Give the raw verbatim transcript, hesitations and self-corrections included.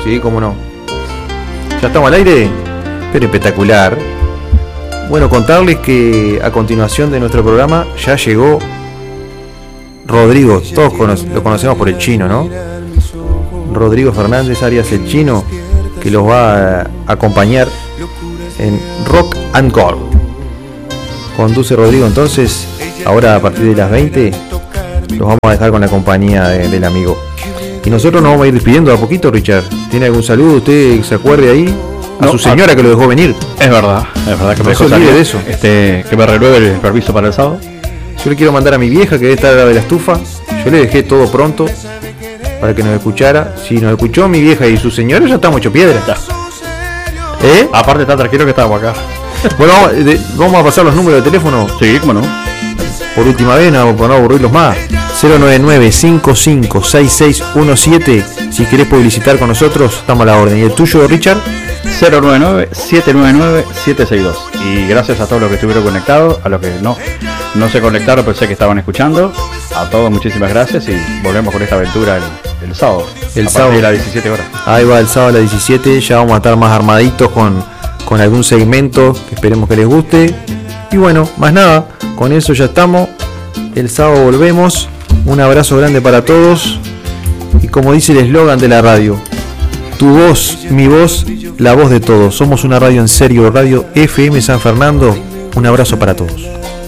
Sí, cómo no. ¿Ya estamos al aire? Pero espectacular. Bueno, contarles que a continuación de nuestro programa ya llegó Rodrigo. Todos cono- lo conocemos por el Chino, ¿no? Rodrigo Fernández Arias el Chino, que los va a acompañar en Rock and Gold. Conduce Rodrigo, entonces, ahora a partir de las veinte los vamos a dejar con la compañía de, del amigo. Y nosotros nos vamos a ir despidiendo a poquito, Richard. ¿Tiene algún saludo? ¿Usted se acuerde ahí? A No, su señora a... que lo dejó venir. Es verdad, es verdad que No me se dejó olvide salir. de eso. Este, que me renueve el permiso para el sábado. Yo le quiero mandar a mi vieja que debe estar de la estufa. Yo le dejé todo pronto para que nos escuchara. Si nos escuchó mi vieja y su señora, ya estamos hecho piedra. Ya. ¿Eh? Aparte está tranquilo que estamos acá. Bueno, vamos, de, vamos a pasar los números de teléfono Sí, cómo no. por última vez, no, por no aburrirlos más. cero nueve nueve cinco cinco seis seis uno siete. Si querés publicitar con nosotros, estamos a la orden. ¿Y el tuyo, Richard? cero nueve nueve siete nueve nueve siete seis dos. Y gracias a todos los que estuvieron conectados, a los que no, no se conectaron, pensé que estaban escuchando. A todos muchísimas gracias y volvemos con esta aventura el, el sábado. El a sábado. partir de las diecisiete horas. Ahí va el sábado a las diecisiete. Ya vamos a estar más armaditos con, con algún segmento que esperemos que les guste. Y bueno, más nada, con eso ya estamos. El sábado volvemos. Un abrazo grande para todos. Y como dice el eslogan de la radio, tu voz, mi voz, la voz de todos. Somos una radio en serio, Radio F M San Fernando. Un abrazo para todos.